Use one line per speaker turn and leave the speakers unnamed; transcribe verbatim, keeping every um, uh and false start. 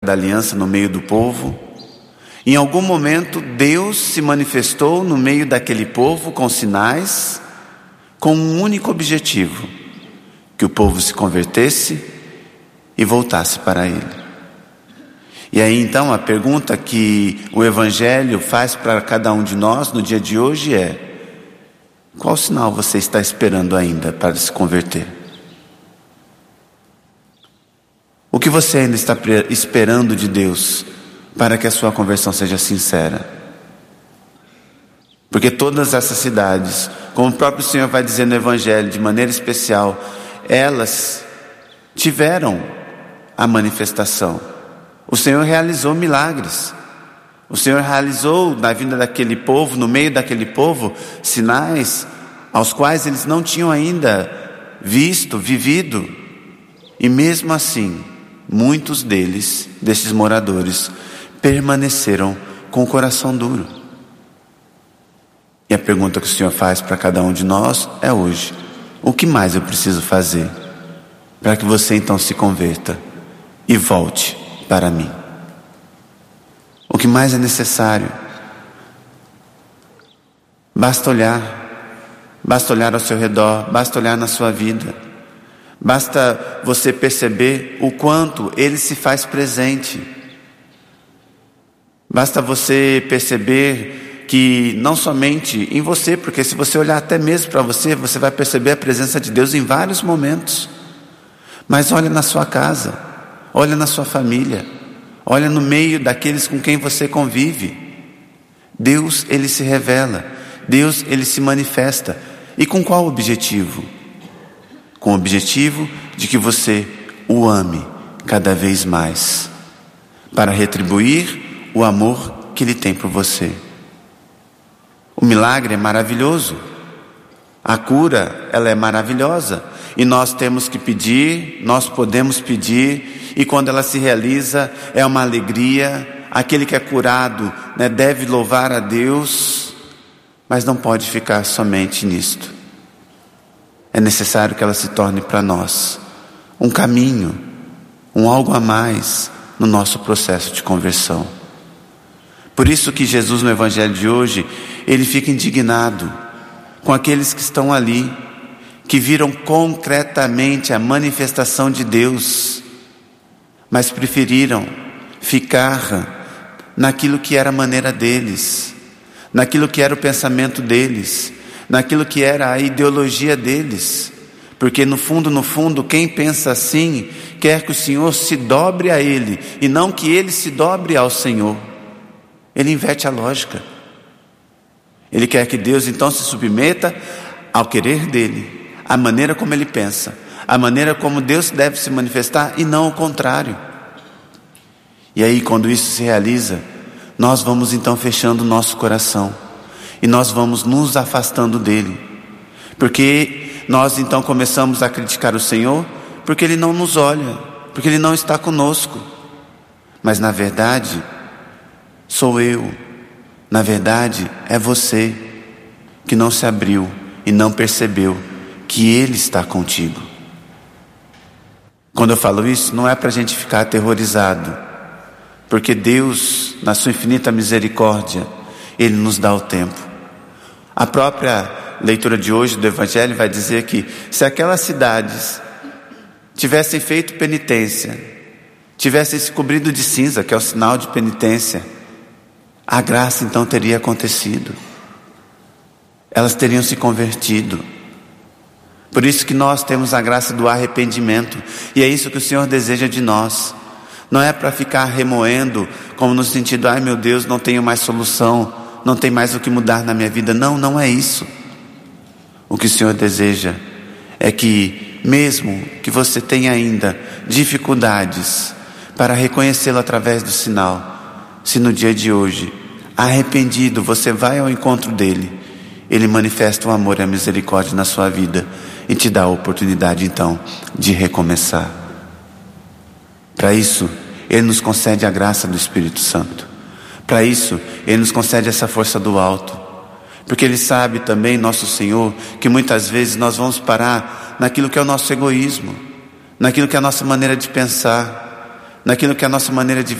da aliança no meio do povo. Em algum momento Deus se manifestou no meio daquele povo com sinais, com um único objetivo: que o povo se convertesse e voltasse para Ele. E aí então a pergunta que o Evangelho faz para cada um de nós no dia de hoje é: qual sinal você está esperando ainda para se converter? O que você ainda está esperando de Deus para que a sua conversão seja sincera? Porque todas essas cidades, como o próprio Senhor vai dizer no Evangelho de maneira especial, elas tiveram a manifestação. O Senhor realizou milagres. O Senhor realizou na vida daquele povo, no meio daquele povo, sinais aos quais eles não tinham ainda visto, vivido. E mesmo assim, muitos deles, desses moradores, permaneceram com o coração duro. E a pergunta que o Senhor faz para cada um de nós é hoje: o que mais eu preciso fazer para que você então se converta e volte para mim? O que mais é necessário? Basta olhar, basta olhar ao seu redor, basta olhar na sua vida, basta você perceber o quanto Ele se faz presente. Basta você perceber que não somente em você, porque se você olhar até mesmo para você, você vai perceber a presença de Deus em vários momentos. Mas olha na sua casa, olha na sua família, olha no meio daqueles com quem você convive. Deus, Ele se revela, Deus, Ele se manifesta. E com qual objetivo? Com o objetivo de que você o ame cada vez mais, para retribuir o amor que Ele tem por você. O milagre é maravilhoso, a cura, ela é maravilhosa, e nós temos que pedir, nós podemos pedir, e quando ela se realiza, é uma alegria. Aquele que é curado, né, deve louvar a Deus, mas não pode ficar somente nisto. É necessário que ela se torne para nós um caminho, um algo a mais no nosso processo de conversão. Por isso que Jesus, no Evangelho de hoje, Ele fica indignado com aqueles que estão ali, que viram concretamente a manifestação de Deus, mas preferiram ficar naquilo que era a maneira deles, naquilo que era o pensamento deles, naquilo que era a ideologia deles. Porque no fundo, no fundo, quem pensa assim, quer que o Senhor se dobre a Ele, e não que Ele se dobre ao Senhor. Ele inverte a lógica. Ele quer que Deus então se submeta ao querer dele, à maneira como Ele pensa, à maneira como Deus deve se manifestar, e não o contrário. E aí, quando isso se realiza, nós vamos então fechando o nosso coração, e nós vamos nos afastando dele, porque nós então começamos a criticar o Senhor, porque Ele não nos olha, porque Ele não está conosco. Mas na verdade, sou eu, na verdade é você, que não se abriu e não percebeu que Ele está contigo. Quando eu falo isso, não é para a gente ficar aterrorizado, porque Deus, na sua infinita misericórdia, Ele nos dá o tempo. A própria leitura de hoje do Evangelho vai dizer que se aquelas cidades tivessem feito penitência, tivessem se cobrido de cinza, que é o sinal de penitência, a graça então teria acontecido, elas teriam se convertido. Por isso que nós temos a graça do arrependimento, e é isso que o Senhor deseja de nós. Não é para ficar remoendo, como no sentido, ai meu Deus, não tenho mais solução, não tem mais o que mudar na minha vida. Não, não é isso. O que o Senhor deseja é que, mesmo que você tenha ainda dificuldades para reconhecê-lo através do sinal, se no dia de hoje, arrependido, você vai ao encontro dele, ele manifesta o amor e a misericórdia na sua vida e te dá a oportunidade então de recomeçar. Para isso, Ele nos concede a graça do Espírito Santo. Para isso, Ele nos concede essa força do alto. Porque Ele sabe também, nosso Senhor, que muitas vezes nós vamos parar naquilo que é o nosso egoísmo, naquilo que é a nossa maneira de pensar, naquilo que é a nossa maneira de